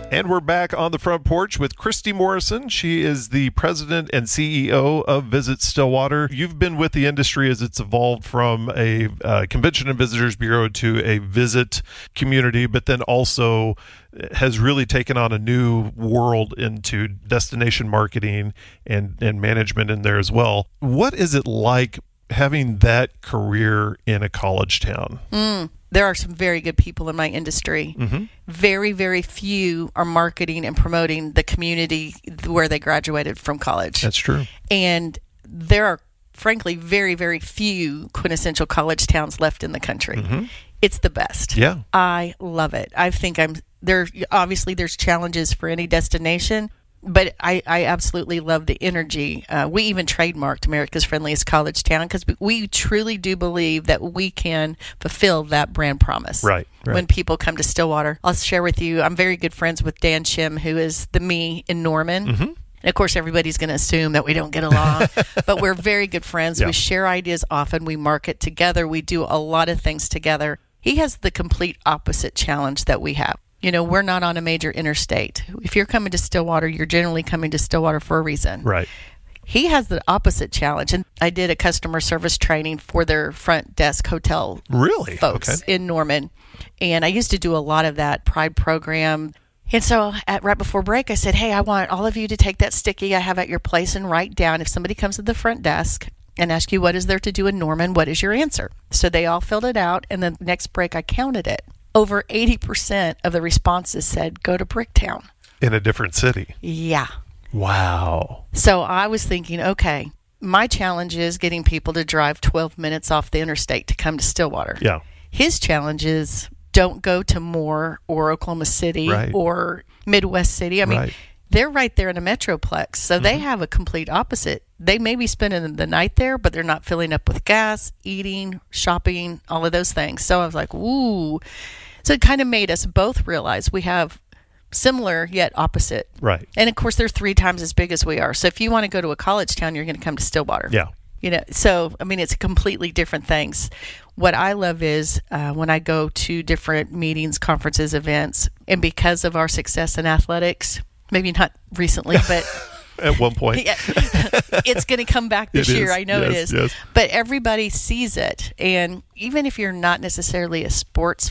And we're back on the front porch with Christy Morrison. She is the president and CEO of Visit Stillwater. You've been with the industry as it's evolved from a convention and visitors bureau to a visit community, but then also has really taken on a new world into destination marketing and management in there as well. What is it like having that career in a college town? There are some very good people in my industry. Mm-hmm. Very, very few are marketing and promoting the community where they graduated from college. That's true. And there are, frankly, very, very few quintessential college towns left in the country. Mm-hmm. It's the best. Yeah. I love it. I think obviously there's challenges for any destination, but I absolutely love the energy. We even trademarked America's Friendliest College Town because we truly do believe that we can fulfill that brand promise. Right. When people come to Stillwater. I'll share with you, I'm very good friends with Dan Shim, who is the me in Norman. Mm-hmm. And of course, everybody's going to assume that we don't get along, but we're very good friends. Yeah. We share ideas often. We market together. We do a lot of things together. He has the complete opposite challenge that we have. You know, we're not on a major interstate. If you're coming to Stillwater, you're generally coming to Stillwater for a reason. Right. He has the opposite challenge. And I did a customer service training for their front desk hotel folks in Norman. And I used to do a lot of that Pride program. And so right before break, I said, hey, I want all of you to take that sticky I have at your place and write down if somebody comes to the front desk and ask you what is there to do in Norman, what is your answer? So they all filled it out. And then next break, I counted it. Over 80% of the responses said, go to Bricktown. In a different city. Yeah. Wow. So I was thinking, okay, my challenge is getting people to drive 12 minutes off the interstate to come to Stillwater. Yeah. His challenge is don't go to Moore or Oklahoma City or Midwest City. I mean, they're right there in a metroplex. So they have a complete opposite. They may be spending the night there, but they're not filling up with gas, eating, shopping, all of those things. So I was like, ooh. So it kind of made us both realize we have similar yet opposite. Right. And of course, they're 3 times as big as we are. So if you want to go to a college town, you're going to come to Stillwater. Yeah. You know, so, I mean, it's completely different things. What I love is when I go to different meetings, conferences, events, and because of our success in athletics, maybe not recently, but at one point, it's going to come back this year. I know it is. Yes. But everybody sees it. And even if you're not necessarily a sports